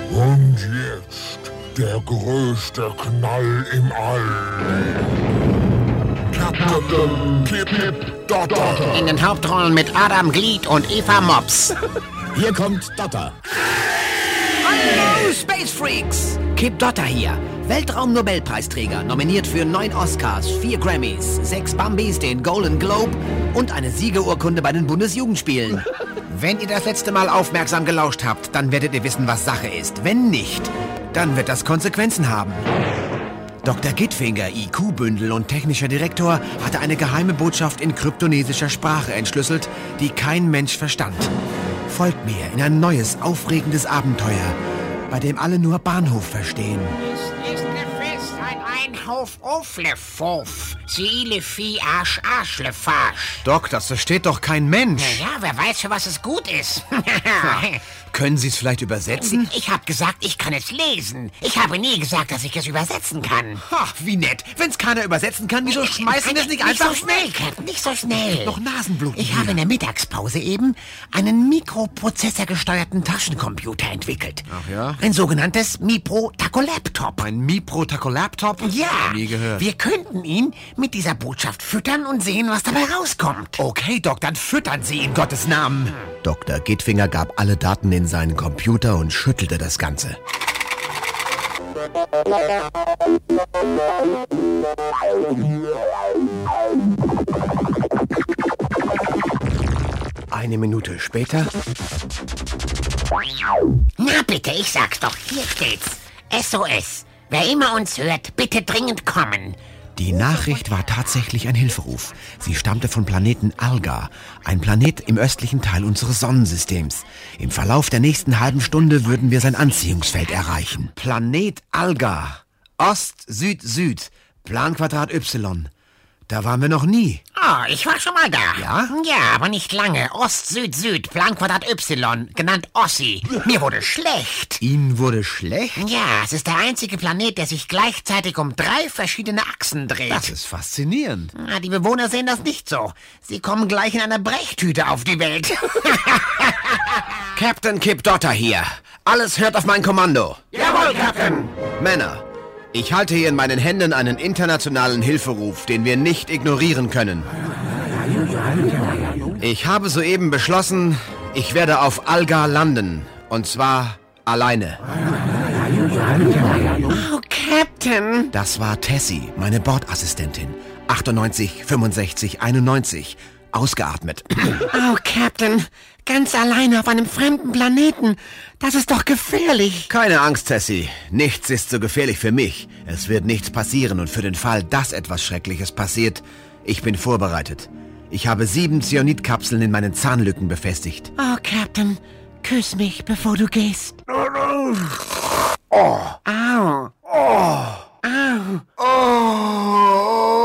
Und jetzt der größte Knall im All. Captain Kip Dotter. In den Hauptrollen mit Adam Glied und Eva Mops. Hier kommt Dotter. Hallo, Space Freaks! Kip Dotter hier. Weltraum-Nobelpreisträger, nominiert für 9 Oscars, 4 Grammys, 6 Bambis, den Golden Globe und eine Siegerurkunde bei den Bundesjugendspielen. Wenn ihr das letzte Mal aufmerksam gelauscht habt, dann werdet ihr wissen, was Sache ist. Wenn nicht, dann wird das Konsequenzen haben. Dr. Gitfinger, IQ-Bündel und technischer Direktor, hatte eine geheime Botschaft in kryptonesischer Sprache entschlüsselt, die kein Mensch verstand. Folgt mir in ein neues, aufregendes Abenteuer, bei dem alle nur Bahnhof verstehen. Es ist gewiss ein Einhof Oflefof. Siele Vieh Arsch Arschlefasch. Doc, das versteht doch kein Mensch. Ja, wer weiß, für was es gut ist. Können Sie es vielleicht übersetzen? Ich habe gesagt, ich kann es lesen. Ich habe nie gesagt, dass ich es übersetzen kann. Ha, wie nett. Wenn es keiner übersetzen kann, wieso schmeißen wir es nicht einfach so schnell, Captain, nicht so schnell. Noch Nasenbluten. Ich habe in der Mittagspause eben einen mikroprozessorgesteuerten Taschencomputer entwickelt. Ach ja? Ein sogenanntes Mipro-Taco-Laptop. Ein Mipro-Taco-Laptop? Ja, Nie gehört. Wir könnten ihn mit dieser Botschaft füttern und sehen, was dabei rauskommt. Okay, Doc, dann füttern Sie in Gottes Namen. Dr. Gitfinger gab alle Daten in seinen Computer und schüttelte das Ganze. Eine Minute später. Na bitte, ich sag's doch, hier steht's. SOS. Wer immer uns hört, bitte dringend kommen. Die Nachricht war tatsächlich ein Hilferuf. Sie stammte vom Planeten Alga, ein Planet im östlichen Teil unseres Sonnensystems. Im Verlauf der nächsten halben Stunde würden wir sein Anziehungsfeld erreichen. Planet Alga. Ost, Süd, Süd. Planquadrat Y. Da waren wir noch nie. Oh, ich war schon mal da. Ja? Ja, aber nicht lange. Ost, Süd, Süd, Planquadrat Y, genannt Ossi. Mir wurde schlecht. Ihnen wurde schlecht? Ja, es ist der einzige Planet, der sich gleichzeitig um 3 verschiedene Achsen dreht. Das ist faszinierend. Na, die Bewohner sehen das nicht so. Sie kommen gleich in einer Brechtüte auf die Welt. Captain Kip Dotter hier. Alles hört auf mein Kommando. Jawohl, Captain. Männer, ich halte hier in meinen Händen einen internationalen Hilferuf, den wir nicht ignorieren können. Ich habe soeben beschlossen, ich werde auf Alga landen. Und zwar alleine. Oh, Captain. Das war Tessie, meine Bordassistentin. 98, 65, 91. Ausgeatmet. Oh, Captain. Ganz alleine auf einem fremden Planeten. Das ist doch gefährlich. Keine Angst, Tessie. Nichts ist so gefährlich für mich. Es wird nichts passieren und für den Fall, dass etwas Schreckliches passiert, ich bin vorbereitet. Ich habe 7 Zyanidkapseln in meinen Zahnlücken befestigt. Oh, Captain. Küss mich, bevor du gehst. Oh. Au. Oh. Au. Oh.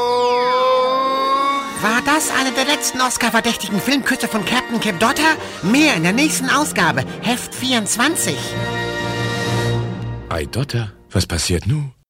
War das eine der letzten Oscar-verdächtigen Filmküsse von Captain Kip Dotter? Mehr in der nächsten Ausgabe, Heft 24. Ei, Dotter, was passiert nun?